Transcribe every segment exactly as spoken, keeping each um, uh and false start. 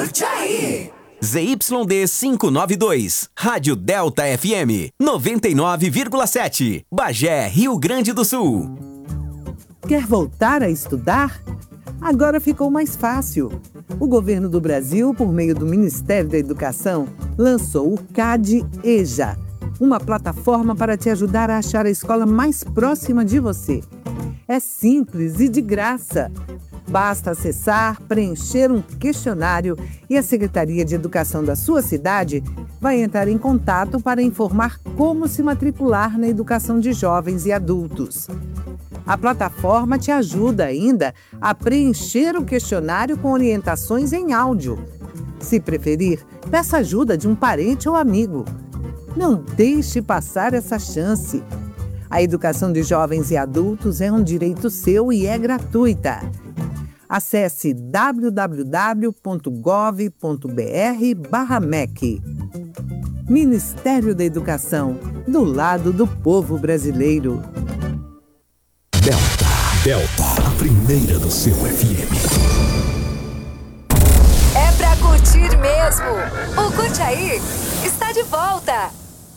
Curte aí! Z Y D quinhentos e noventa e dois, Rádio Delta F M, noventa e nove vírgula sete, Bagé, Rio Grande do Sul. Quer voltar a estudar? Agora ficou mais fácil. O governo do Brasil, por meio do Ministério da Educação, lançou o CAD-EJA, uma plataforma para te ajudar a achar a escola mais próxima de você. É simples e de graça. Basta acessar, preencher um questionário e a Secretaria de Educação da sua cidade vai entrar em contato para informar como se matricular na educação de jovens e adultos. A plataforma te ajuda ainda a preencher o questionário com orientações em áudio. Se preferir, peça ajuda de um parente ou amigo. Não deixe passar essa chance. A educação de jovens e adultos é um direito seu e é gratuita. Acesse w w w ponto gov ponto b r barra M E C. Ministério da Educação, do lado do povo brasileiro. Delta, Delta, a primeira do seu F M. É pra curtir mesmo. O Curte Aí está de volta.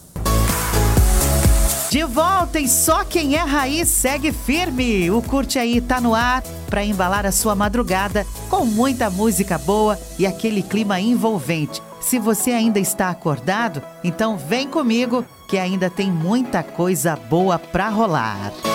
De volta e só quem é raiz segue firme. O Curte Aí tá no ar para embalar a sua madrugada com muita música boa e aquele clima envolvente. Se você ainda está acordado, então vem comigo que ainda tem muita coisa boa pra rolar.